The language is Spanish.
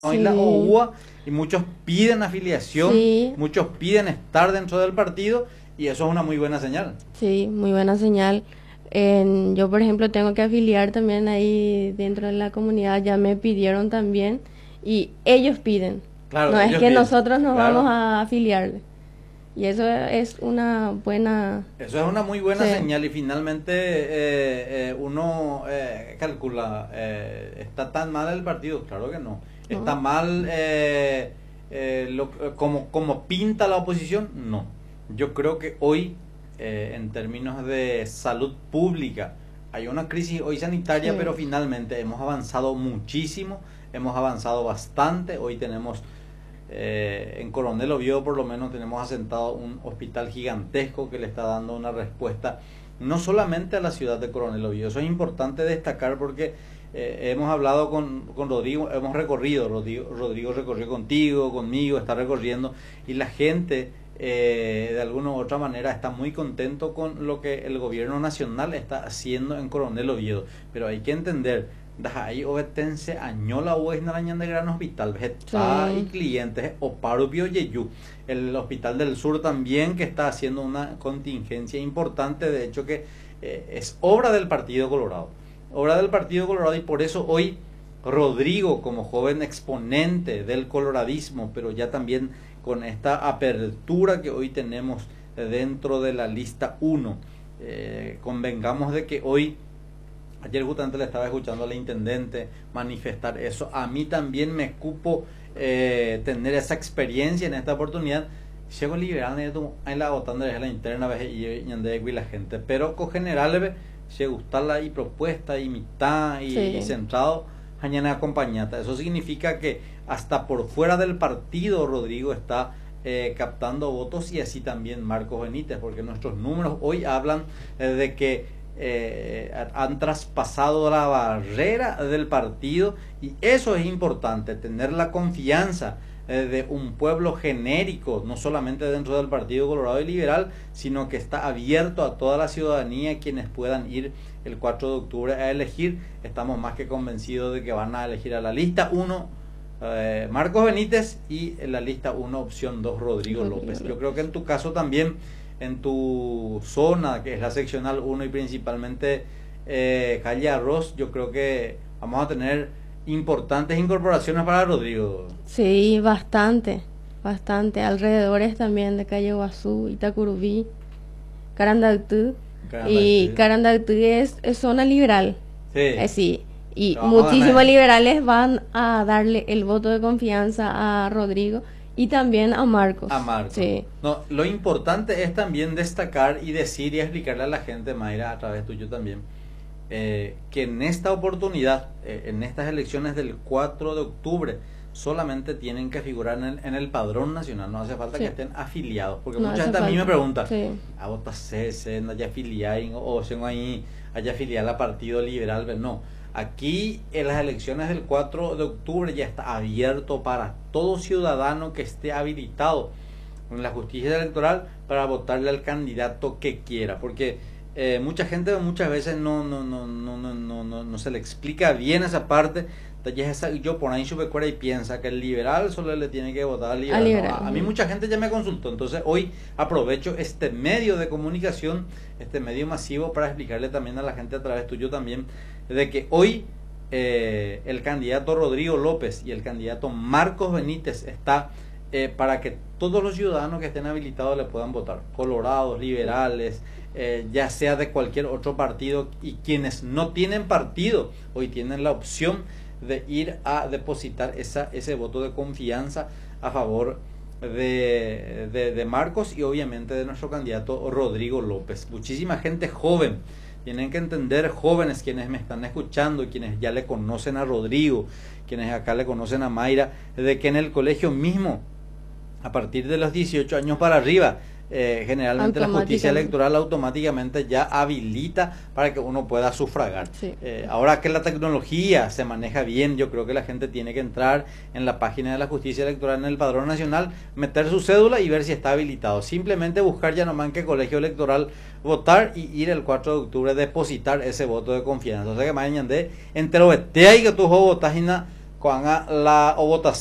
y la Sí, OUA, y muchos piden afiliación, sí, muchos piden estar dentro del partido, y eso es una muy buena señal. sí, muy buena señal. Yo, por ejemplo, tengo que afiliar también ahí dentro de la comunidad, ya me pidieron también y ellos piden. Claro, No es ellos que piden, nosotros nos vamos claro. a afiliar. Y eso es una buena... Eso es una muy buena Sí, señal y finalmente uno calcula, ¿está tan mal el partido? Claro que no. ¿Está ¿no? mal como pinta la oposición? No. Yo creo que hoy, en términos de salud pública, hay una crisis hoy sanitaria, pero Sí, finalmente hemos avanzado muchísimo, hemos avanzado bastante. Hoy tenemos en Coronel Oviedo por lo menos tenemos asentado un hospital gigantesco que le está dando una respuesta no solamente a la ciudad de Coronel Oviedo. Eso es importante destacar porque hemos hablado con Rodrigo, hemos recorrido, Rodrigo recorrió contigo, conmigo, está recorriendo y la gente de alguna u otra manera está muy contento con lo que el gobierno nacional está haciendo en Coronel Oviedo. Pero hay que entender ahí obetense añola o es narañan de gran hospital está y sí, clientes o paro yeyu el hospital del sur también que está haciendo una contingencia importante, de hecho que es obra del Partido Colorado, y por eso hoy Rodrigo, como joven exponente del coloradismo, pero ya también con esta apertura que hoy tenemos dentro de la lista 1, convengamos de que hoy, ayer justamente le estaba escuchando al intendente manifestar eso. A mí también me cupo tener esa experiencia en esta oportunidad. Llego liberal en la votando de la interna vez y la gente, pero con general se gustarla y propuesta y mitad y sí, centrado mañana acompañata. Eso significa que hasta por fuera del partido Rodrigo está captando votos, y así también Marcos Benítez, porque nuestros números hoy hablan de que han traspasado la barrera del partido, y eso es importante, tener la confianza de un pueblo genérico, no solamente dentro del Partido Colorado y Liberal, sino que está abierto a toda la ciudadanía, quienes puedan ir el 4 de octubre a elegir. Estamos más que convencidos de que van a elegir a la lista 1 Marcos Benítez, y en la lista 1 opción 2 Rodrigo Rodrigo López. Yo creo que López. en tu caso también, en tu zona, que es la seccional 1 y principalmente Calle Arroz, yo creo que vamos a tener importantes incorporaciones para Rodrigo. Sí, bastante, bastante. Alrededores también de Calle Guazú, Itacurubí, Carandactú. Caramba, Y Carandactú es zona liberal. sí, Sí. Y vamos a muchísimos ganar liberales van a darle el voto de confianza a Rodrigo y también a a Marcos. Marcos. Sí, No, lo importante es también destacar y decir y explicarle a la gente, Mayra, a través tuyo también, que en esta oportunidad, en estas elecciones del 4 de octubre, solamente tienen que figurar en el padrón nacional, no hace falta que sí. estén afiliados, porque No mucha hace gente a mí me falta. pregunta, Sí. ¿a vos se no haya afiliado o se no haya afiliado al Partido Liberal? Pero no, aquí en las elecciones del 4 de octubre ya está abierto para todo ciudadano que esté habilitado en la justicia electoral para votarle al candidato que quiera, porque mucha gente muchas veces no se le explica bien esa parte. Entonces yo por ahí supe y piensa que el liberal solo le tiene que votar al A liberal. No, liberal. a mí mucha gente ya me consultó, entonces hoy aprovecho este medio de comunicación, este medio masivo, para explicarle también a la gente a través tuyo también, de que hoy el candidato Rodrigo López y el candidato Marcos Benítez está para que todos los ciudadanos que estén habilitados le puedan votar, colorados, liberales, ya sea de cualquier otro partido, y quienes no tienen partido hoy tienen la opción de ir a depositar ese voto de confianza a favor de Marcos y obviamente de nuestro candidato Rodrigo López. Muchísima gente joven, tienen que entender, jóvenes quienes me están escuchando, quienes ya le conocen a Rodrigo, quienes acá le conocen a Mayra, de que en el colegio mismo, a partir de los 18 años para arriba, generalmente la justicia Automáticamente. electoral automáticamente ya habilita para que uno pueda sufragar. Sí. Ahora que la tecnología se maneja bien, yo creo que la gente tiene que entrar en la página de la justicia electoral, en el padrón nacional, meter su cédula y ver si está habilitado. Simplemente buscar ya nomás en qué colegio electoral votar y ir el 4 de octubre depositar ese voto de confianza. O sea que mañana de entero y que tú votas con la votación